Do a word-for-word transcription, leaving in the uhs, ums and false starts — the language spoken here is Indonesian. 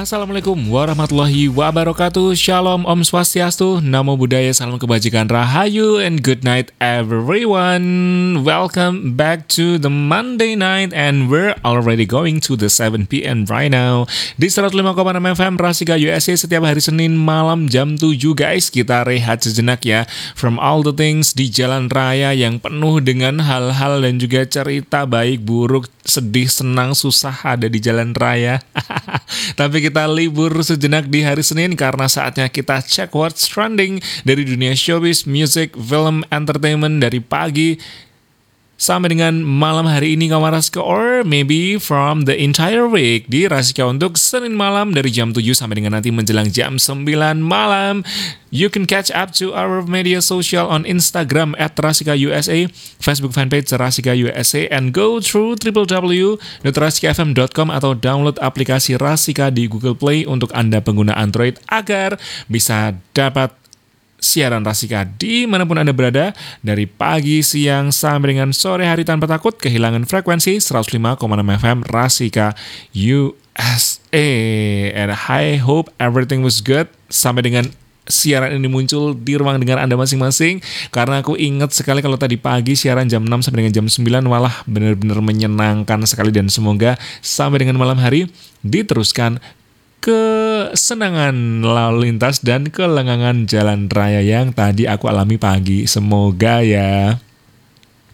Assalamualaikum warahmatullahi wabarakatuh. Shalom, Om Swastiastu, Namo Buddhaya, salam kebajikan, Rahayu, and good night everyone. Welcome back to the Monday night and we're already going to the seven p.m. right now. Di seratus lima koma enam F M Rasika U S A setiap hari Senin malam jam tujuh guys. Kita rehat sejenak ya from all the things di jalan raya yang penuh dengan hal-hal dan juga cerita baik, buruk, sedih, senang, susah ada di jalan raya. Tapi kita libur sejenak di hari Senin karena saatnya kita cek what's trending dari dunia showbiz, music, film, entertainment dari pagi sampai dengan malam hari ini kawan Rasika, or maybe from the entire week di Rasika untuk Senin malam dari jam tujuh sampai dengan nanti menjelang jam sembilan malam. You can catch up to our media social on Instagram at Rasika U S A, Facebook fanpage Rasika U S A, and go through w w w dot rasika f m dot com atau download aplikasi Rasika di Google Play untuk Anda pengguna Android agar bisa dapat siaran Rasika dimanapun Anda berada dari pagi, siang, sampai dengan sore hari tanpa takut kehilangan frekuensi seratus lima koma enam F M Rasika U S A. And I hope everything was good sampai dengan siaran ini muncul di ruang dengar Anda masing-masing, karena aku ingat sekali kalau tadi pagi siaran jam enam sampai dengan jam sembilan malah benar-benar menyenangkan sekali, dan semoga sampai dengan malam hari diteruskan kesenangan lalu lintas dan kelengangan jalan raya yang tadi aku alami pagi. Semoga ya.